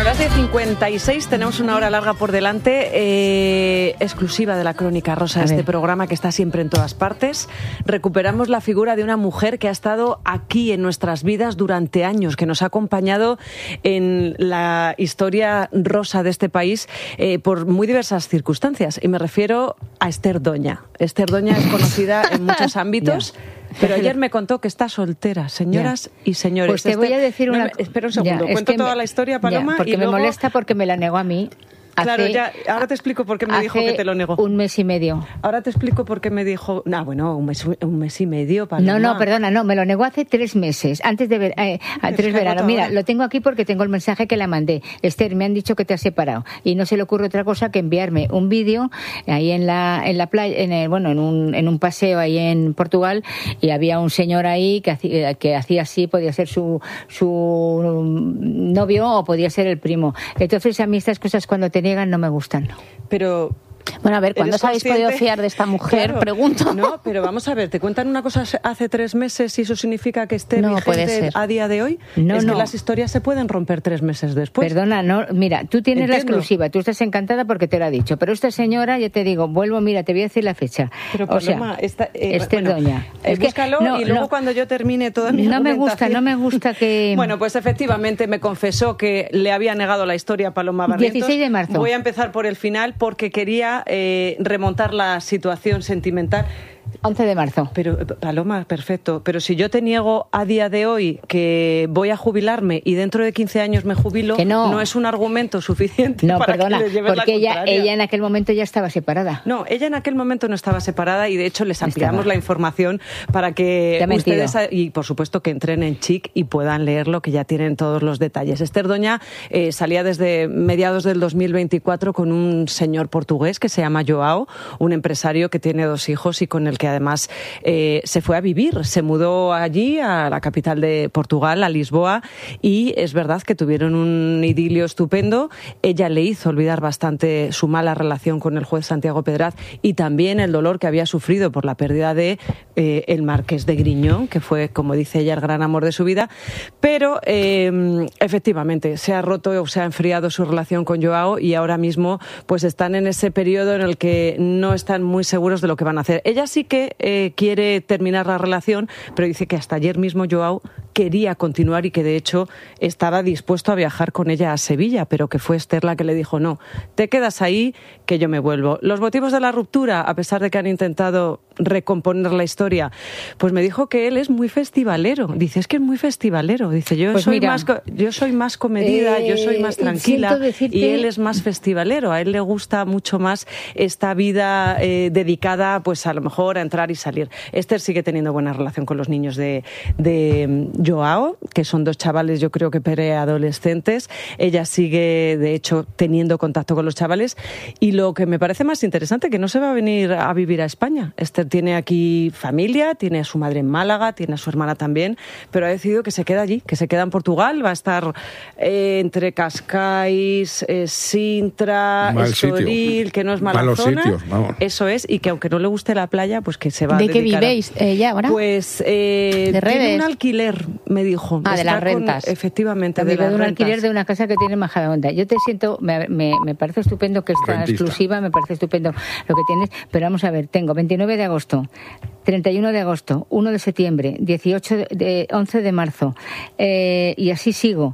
las 10:56 tenemos una hora larga por delante, exclusiva de la Crónica Rosa, este programa que está siempre en todas partes. Recuperamos la figura de una mujer que ha estado aquí en nuestras vidas durante años, que nos ha acompañado en la historia rosa de este país por muy diversas circunstancias. Y me refiero a Esther Doña. Esther Doña es conocida en muchos ámbitos. Pero ayer me contó que está soltera, señoras y señores. Pues te voy a decir una... Espera un segundo, cuento toda la historia, Paloma. Porque y luego... me molesta porque me la negó a mí. Claro, ya, ahora te explico por qué me dijo que te lo negó. Un mes y medio. Ahora te explico por qué me dijo... un mes y medio, Paloma. No, perdona, me lo negó hace 3 meses, antes de ver, 3 veranos. Mira, lo tengo aquí porque tengo el mensaje que la mandé. Esther, me han dicho que te has separado. Y no se le ocurre otra cosa que enviarme un vídeo ahí en la playa, en un paseo ahí en Portugal, y había un señor ahí que hacía así, podía ser su novio o podía ser el primo. Entonces a mí estas cosas cuando te niegan no me gustan. Pero... Bueno, a ver, ¿cuándo os habéis podido fiar de esta mujer? Claro, pregunto. No, pero vamos a ver, ¿te cuentan una cosa hace 3 meses y eso significa que esté vigente a día de hoy? Que las historias se pueden romper 3 meses después. Perdona, mira, tú tienes la exclusiva, tú estás encantada porque te lo ha dicho, pero esta señora, ya te digo, mira, te voy a decir la fecha. Pero Paloma, Esther Doña. Búscalo y luego cuando yo termine toda mi argumentación... No me gusta que... Bueno, pues efectivamente me confesó que le había negado la historia a Paloma Barrientos. 16 de marzo. Voy a empezar por el final porque quería remontar la situación sentimental. 11 de marzo. Pero, Paloma, perfecto. Pero si yo te niego a día de hoy que voy a jubilarme y dentro de 15 años me jubilo, que no es un argumento suficiente para que le lleves la porque contraria. ella en aquel momento ya estaba separada. No, ella en aquel momento no estaba separada y de hecho les ampliamos la información para que ustedes, y por supuesto que entren en Chic y puedan leerlo, que ya tienen todos los detalles. Esther Doña salía desde mediados del 2024 con un señor portugués que se llama Joao, un empresario que tiene 2 hijos y con el que además se fue a vivir, se mudó allí a la capital de Portugal, a Lisboa, y es verdad que tuvieron un idilio estupendo. Ella le hizo olvidar bastante su mala relación con el juez Santiago Pedraz y también el dolor que había sufrido por la pérdida de el marqués de Griñón, que fue, como dice ella, el gran amor de su vida, pero efectivamente se ha roto o se ha enfriado su relación con Joao y ahora mismo pues están en ese periodo en el que no están muy seguros de lo que van a hacer. Ella sí que quiere terminar la relación, pero dice que hasta ayer mismo Joao quería continuar y que de hecho estaba dispuesto a viajar con ella a Sevilla, pero que fue Esther la que le dijo no, te quedas ahí que yo me vuelvo. Los motivos de la ruptura, a pesar de que han intentado recomponer la historia, pues me dijo que él es muy festivalero. Dice, es que es muy festivalero. Dice, yo soy más comedida, yo soy más tranquila y él es más festivalero. A él le gusta mucho más esta vida dedicada pues a lo mejor a entrar y salir. Esther sigue teniendo buena relación con los niños de Joao, que son 2 chavales, yo creo que preadolescentes. Ella sigue, de hecho, teniendo contacto con los chavales. Y lo que me parece más interesante, que no se va a venir a vivir a España. Esther tiene aquí familia, tiene a su madre en Málaga, tiene a su hermana también, pero ha decidido que se queda allí, que se queda en Portugal. Va a estar entre Cascais, Sintra, Estoril, que no es mala zona. Sitios, vamos. Eso es, y que aunque no le guste la playa, pues que se va a dedicar. ¿De qué vivéis ella ahora? Pues ¿de redes? Tiene un alquiler, me dijo. De las rentas. Efectivamente, de un alquiler de una casa que tiene Majadahonda. Yo te siento, me parece estupendo que esta exclusiva, me parece estupendo lo que tienes, pero vamos a ver, tengo 29 de agosto, 31 de agosto, 1 de septiembre, 11 de marzo, y así sigo.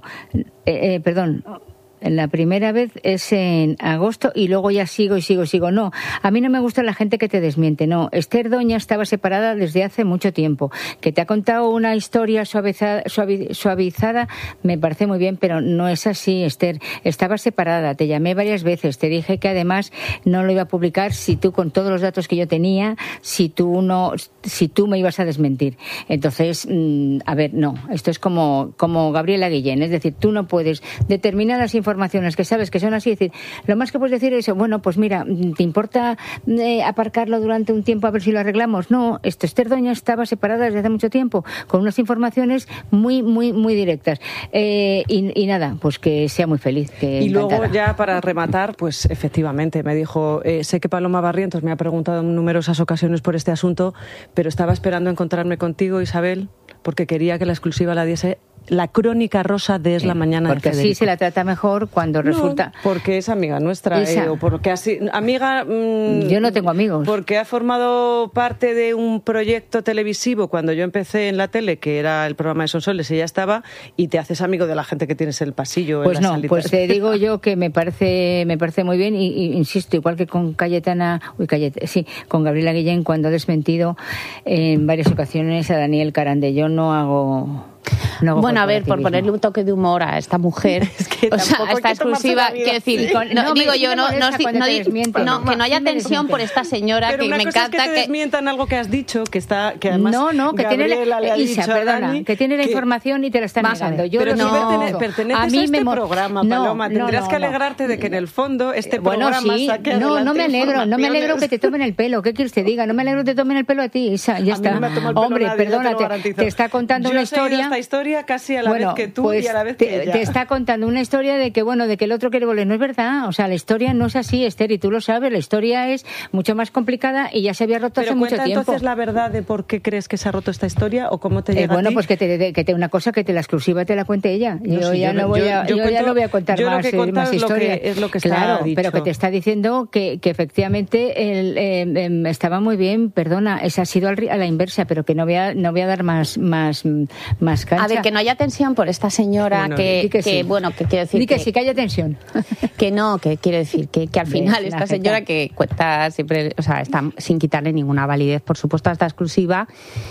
La primera vez es en agosto y luego ya sigo. No, a mí no me gusta la gente que te desmiente, no. Esther Doña estaba separada desde hace mucho tiempo. Que te ha contado una historia suavizada, me parece muy bien, pero no es así, Esther. Estaba separada, te llamé varias veces, te dije que además no lo iba a publicar si tú, con todos los datos que yo tenía, si tú me ibas a desmentir. Entonces, a ver, no, esto es como Gabriela Guillén, es decir, tú no puedes determinadas informaciones que sabes que son así, es decir, lo más que puedes decir es, bueno, pues mira, ¿te importa aparcarlo durante un tiempo a ver si lo arreglamos? No, Esther Doña estaba separada desde hace mucho tiempo, con unas informaciones muy, muy, muy directas. Y nada, pues que sea muy feliz. Y luego ya para rematar, pues efectivamente me dijo, sé que Paloma Barrientos me ha preguntado en numerosas ocasiones por este asunto, pero estaba esperando encontrarme contigo, Isabel, porque quería que la exclusiva la diese la crónica rosa de Es la Mañana porque de Federico. Así se la trata mejor cuando resulta... porque es amiga nuestra, o porque así... Amiga... yo no tengo amigos. Porque ha formado parte de un proyecto televisivo cuando yo empecé en la tele, que era el programa de Sonsoles, ella estaba, y te haces amigo de la gente que tienes en el pasillo. Pues en la no, salita. pues te digo yo que me parece muy bien, y insisto, igual que con con Gabriela Guillén, cuando ha desmentido en varias ocasiones a Daniel Carande. Yo no hago... Bueno, a ver, por ponerle un toque de humor a esta mujer, es que o sea, esta exclusiva, quiero decir, que no haya tensión por esta señora. Pero que me encanta es que te desmientan algo que has dicho, que además que tiene la información y te la están negando. Pero tú perteneces a este programa, Paloma. Tendrás que alegrarte de que en el fondo este programa saque adelante. No me alegro que te tomen el pelo. ¿Qué quieres que te diga? No me alegro que te tomen el pelo a ti, Isa. Ya está. Hombre, perdónate, te está contando una historia. Esta historia casi a la vez que tú y a la vez que ella. Te está contando una historia de que el otro quiere volver. No es verdad. O sea, la historia no es así, Esther, y tú lo sabes. La historia es mucho más complicada y ya se había roto hace mucho tiempo. Entonces la verdad de por qué crees que se ha roto esta historia o cómo te llega a ti. Pues que una cosa que la exclusiva te la cuente ella. Yo ya no voy a contar más historia. Es lo que claro, dicho. Pero que te está diciendo que efectivamente estaba muy bien. Perdona, esa ha sido a la inversa, pero que no voy a dar más cancha. A ver, que no haya tensión por esta señora, que quiero decir que haya tensión. Que no, que quiero decir que al final esta señora que cuenta siempre, o sea, está sin quitarle ninguna validez, por supuesto, a esta exclusiva.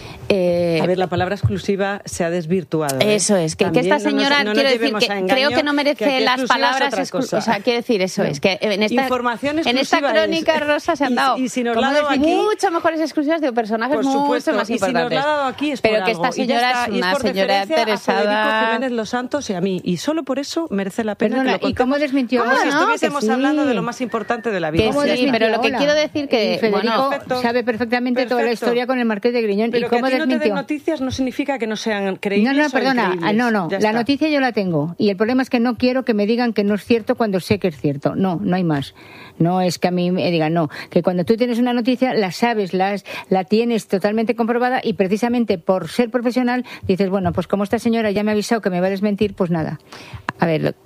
A ver, la palabra exclusiva se ha desvirtuado. Eso es, que esta señora, quiero decir, que creo que no merece las palabras o sea, quiero decir, eso es, que en esta crónica rosa se han dado mucho mejores exclusivas de personajes mucho más importantes. Y si nos la ha dado aquí es pero que esta señora es una señora interesada. A Jiménez Los Santos y a mí, y solo por eso merece la pena. Perdona, ¿y cómo desmintió? Como si estuviésemos hablando de lo más importante de la vida. Sí, pero lo que quiero decir que Federico sabe perfectamente toda la historia con el Marqués de Griñón. Pero que a ti no te den noticias no significa que no sean creíbles. No, perdona, no. La noticia yo la tengo. Y el problema es que no quiero que me digan que no es cierto cuando sé que es cierto. No hay más. No es que a mí me digan, no. Que cuando tú tienes una noticia, la sabes, la tienes totalmente comprobada y precisamente por ser profesional dices, bueno, pues como esta señora ya me ha avisado que me va a desmentir, pues nada. A ver,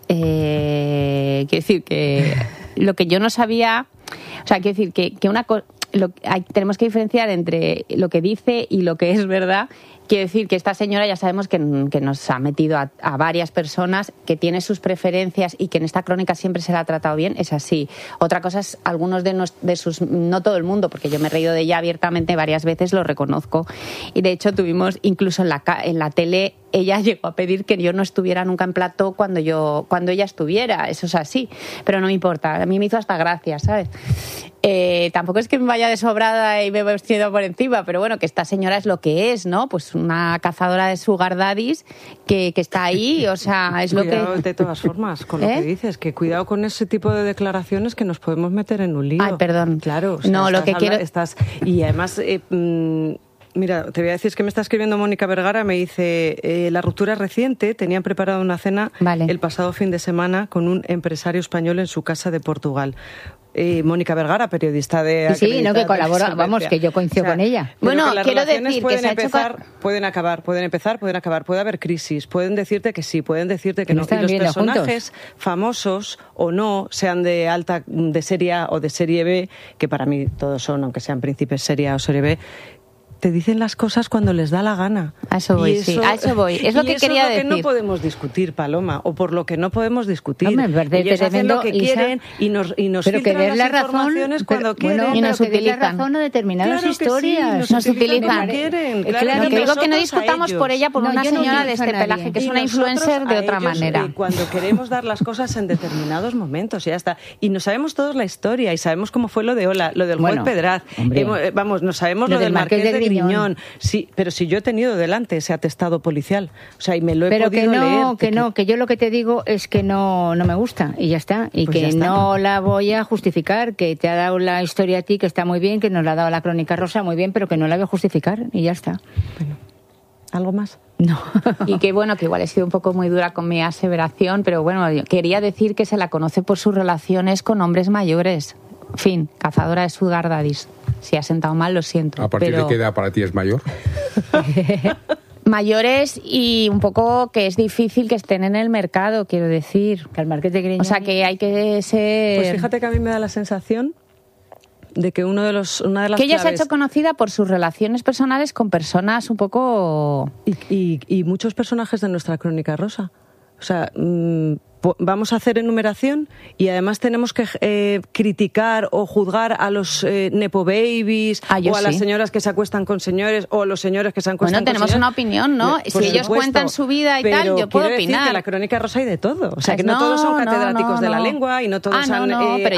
quiero decir que lo que yo no sabía, o sea, quiero decir que una cosa... tenemos que diferenciar entre lo que dice y lo que es verdad. Quiero decir que esta señora ya sabemos que nos ha metido a varias personas, que tiene sus preferencias y que en esta crónica siempre se la ha tratado bien, es así. Otra cosa es algunos de sus, no todo el mundo, porque yo me he reído de ella abiertamente varias veces, lo reconozco. Y de hecho tuvimos, incluso en la tele, ella llegó a pedir que yo no estuviera nunca en plató cuando ella estuviera. Eso es así, pero no me importa. A mí me hizo hasta gracia, ¿sabes? Tampoco es que me vaya de sobrada y me he vestido por encima, pero bueno, que esta señora es lo que es, ¿no? Pues una cazadora de sugar daddies que está ahí, o sea, es cuidado, lo que... De todas formas, con lo que dices, que cuidado con ese tipo de declaraciones que nos podemos meter en un lío. Ay, perdón. Claro. O sea, no, lo que quiero... Y además... Mira, te voy a decir, es que me está escribiendo Mónica Vergara, me dice, la ruptura es reciente, tenían preparado una cena el pasado fin de semana con un empresario español en su casa de Portugal. Mónica Vergara, periodista de... Sí, no, que colabora, vamos, que yo coincido con ella. Bueno, quiero decir pueden empezar, pueden acabar, puede haber crisis, pueden decirte que sí, pueden decirte que no. Y los personajes famosos o no, sean de serie A o de serie B, que para mí todos son, aunque sean príncipes serie A o serie B, te dicen las cosas cuando les da la gana. A eso voy, sí, a eso voy. Es lo que quería decir. Es lo que no podemos discutir, Paloma, o por lo que no podemos discutir. Ellos hacen lo que quieren y nos pero filtran las informaciones cuando quieren. Y nos utilizan. La razón a determinadas historias. Sí, nos utilizan. Claro, lo que digo que no discutamos por ella, por una señora de este pelaje, que es una influencer de otra manera. Cuando queremos dar las cosas en determinados momentos, y ya está. Y no sabemos todos la historia, y sabemos cómo fue lo de Ola, lo del juez Pedraz. Vamos, no sabemos lo del Marqués de Griñón. Sí, pero si yo he tenido delante ese atestado policial, o sea, y me lo he podido leer. Que yo lo que te digo es que no me gusta y ya está, y pues que no la voy a justificar, que te ha dado la historia a ti, que está muy bien, que nos la ha dado la crónica rosa muy bien, pero que no la voy a justificar y ya está. Bueno, ¿algo más? No. Y que bueno, que igual he sido un poco muy dura con mi aseveración, pero bueno, quería decir que se la conoce por sus relaciones con hombres mayores. En fin, cazadora de sugar daddies. Si ha sentado mal, lo siento. ¿A partir de qué edad para ti es mayor? mayores y un poco que es difícil que estén en el mercado, quiero decir. Que el marketing, o sea, que hay que ser... Pues fíjate que a mí me da la sensación de que una de las que ella claves... se ha hecho conocida por sus relaciones personales con personas un poco... Y muchos personajes de nuestra Crónica Rosa. O sea, vamos a hacer enumeración y además tenemos que criticar o juzgar a los nepo babies o a las señoras que se acuestan con señores o a los señores que se acuestan con señores. Bueno, tenemos una opinión, ¿no? Si ellos cuentan su vida y tal, yo puedo opinar. Decir que la Crónica Rosa hay de todo. O sea, que no todos son catedráticos de la lengua y no todos han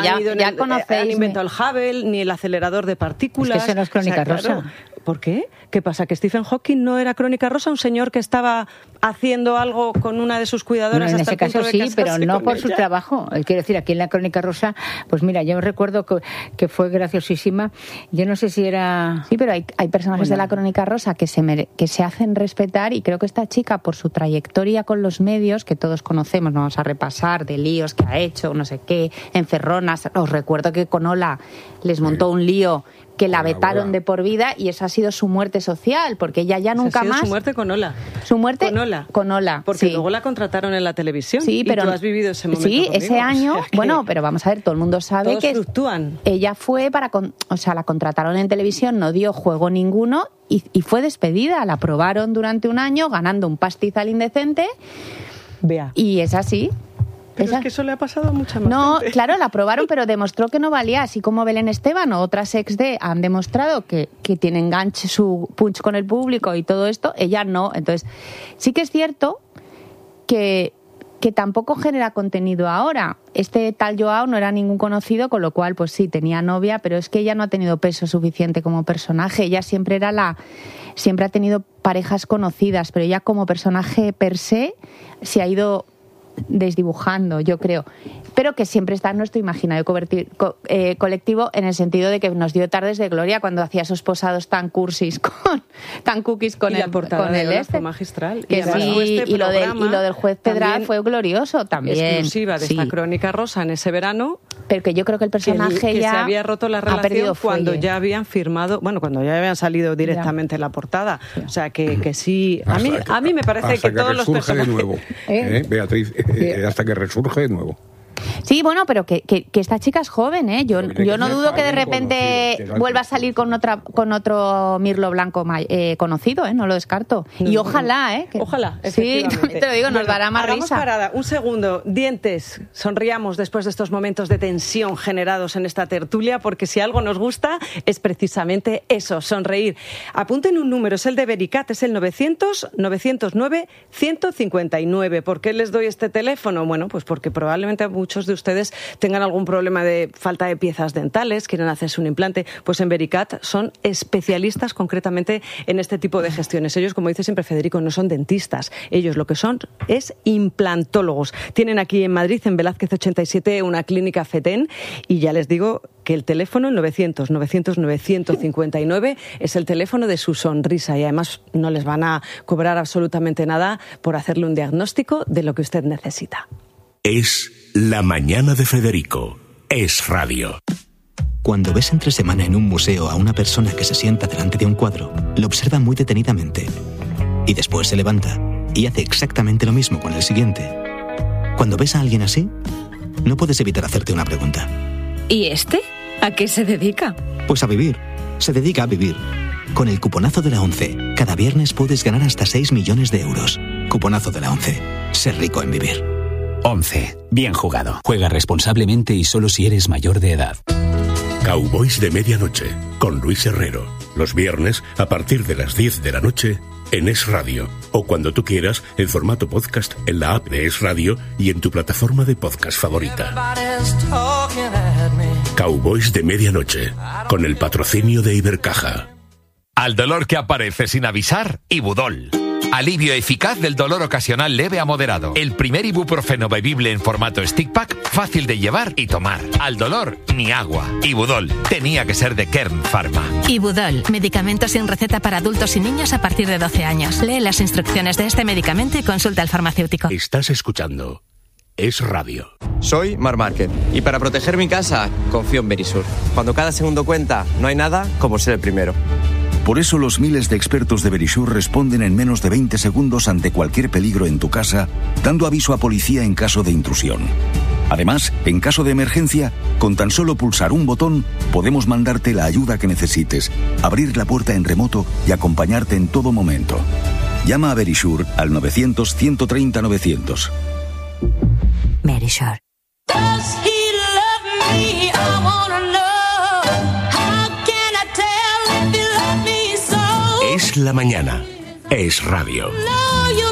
inventado el Hubble ni el acelerador de partículas. Es que eso no es Crónica Rosa. Claro. ¿Por qué? ¿Qué pasa? ¿Que Stephen Hawking no era Crónica Rosa? ¿Un señor que estaba haciendo algo con una de sus cuidadoras? En ese caso sí, pero no por su trabajo. Quiero decir, aquí en la Crónica Rosa, pues mira, yo recuerdo que fue graciosísima. Yo no sé si era... Sí, pero hay personajes de la Crónica Rosa que se hacen respetar, y creo que esta chica, por su trayectoria con los medios, que todos conocemos, no vamos a repasar, de líos que ha hecho, no sé qué, encerronas. Os recuerdo que con Ola les montó un lío que la vetaron de por vida, y esa ha sido su muerte social, porque ella ya nunca más... Su muerte con Ola. Su muerte con Ola. Porque sí. Luego la contrataron en la televisión. Sí, pero y tú has vivido ese momento sí, conmigo. Ese año... O sea, bueno, pero vamos a ver, todo el mundo sabe todos que... fluctúan. Ella fue o sea, la contrataron en televisión, no dio juego ninguno y fue despedida. La probaron durante un año ganando un pastizal indecente. Vea. Y es así. Pero es que eso le ha pasado a mucha más gente. Claro, la probaron, pero demostró que no valía. Así como Belén Esteban o otras ex de han demostrado que tiene enganche, su punch con el público y todo esto, ella no. Entonces, sí que es cierto que tampoco genera contenido ahora. Este tal Joao no era ningún conocido, con lo cual, pues sí, tenía novia, pero es que ella no ha tenido peso suficiente como personaje. Ella siempre ha tenido parejas conocidas, pero ella como personaje per se se ha ido desdibujando, yo creo, pero que siempre está en nuestro imaginario colectivo, en el sentido de que nos dio tardes de gloria cuando hacía esos posados tan cursis tan cookies con la portada con de fue magistral. Que y lo del juez Pedral fue glorioso también. Exclusiva de esta Crónica Rosa en ese verano. Pero que yo creo que el personaje que ya se había roto la relación cuando ya habían firmado, cuando ya habían salido directamente en la portada. O sea, que sí. A mí me parece que todos los personajes... de nuevo, Beatriz, hasta que resurge de nuevo. Sí, bueno, pero que esta chica es joven, ¿eh? Yo no dudo que de repente vuelva a salir con otro Mirlo Blanco conocido, ¿eh? No lo descarto. Y ojalá, ¿eh? Ojalá, sí, te lo digo, nos dará más hagamos risa. Parada, un segundo, dientes, sonriamos después de estos momentos de tensión generados en esta tertulia, porque si algo nos gusta es precisamente eso, sonreír. Apunten un número, es el de Vericat, es el 900-909-159. ¿Por qué les doy este teléfono? Bueno, pues porque probablemente muchos de ustedes tengan algún problema de falta de piezas dentales, quieren hacerse un implante, pues en Vericat son especialistas concretamente en este tipo de gestiones. Ellos, como dice siempre Federico, no son dentistas, ellos lo que son es implantólogos. Tienen aquí en Madrid, en Velázquez 87, una clínica FETEN, y ya les digo que el teléfono, el 900-909-159, es el teléfono de su sonrisa, y además no les van a cobrar absolutamente nada por hacerle un diagnóstico de lo que usted necesita. Es La Mañana de Federico. Es radio. Cuando ves entre semana en un museo a una persona que se sienta delante de un cuadro, lo observa muy detenidamente y después se levanta y hace exactamente lo mismo con el siguiente. Cuando ves a alguien así, no puedes evitar hacerte una pregunta. ¿Y este? ¿A qué se dedica? Pues a vivir. Se dedica a vivir. Con el cuponazo de la ONCE, cada viernes puedes ganar hasta 6 millones de euros. Cuponazo de la ONCE. Ser rico en vivir. 11. Bien jugado. Juega responsablemente y solo si eres mayor de edad. Cowboys de Medianoche, con Luis Herrero. Los viernes, a partir de las 10 de la noche, en Es Radio. O cuando tú quieras, en formato podcast, en la app de Es Radio y en tu plataforma de podcast favorita. Cowboys de Medianoche, con el patrocinio de Ibercaja. Al dolor que aparece sin avisar, Ibudol. Alivio eficaz del dolor ocasional leve a moderado. El primer ibuprofeno bebible en formato stick pack, fácil de llevar y tomar. Al dolor, ni agua. Ibudol. Tenía que ser de Kern Pharma. Ibudol. Medicamento sin receta para adultos y niños a partir de 12 años. Lee las instrucciones de este medicamento y consulta al farmacéutico. Estás escuchando Es Radio. Soy Marc Márquez y para proteger mi casa confío en Verisur. Cuando cada segundo cuenta, no hay nada como ser el primero. Por eso los miles de expertos de Verisure responden en menos de 20 segundos ante cualquier peligro en tu casa, dando aviso a policía en caso de intrusión. Además, en caso de emergencia, con tan solo pulsar un botón, podemos mandarte la ayuda que necesites, abrir la puerta en remoto y acompañarte en todo momento. Llama a Verisure al 900-130-900. Verisure. Es la mañana. Es radio.